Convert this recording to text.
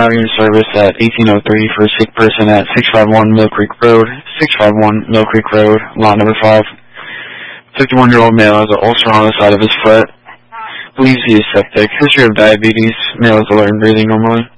your service at 1803 for a sick person at 651 Mill Creek Road, 651 Mill Creek Road, lot number 5. 51-year-old male has an ulcer on the side of his foot. Believes he is septic. History of diabetes. Male is alert and breathing normally.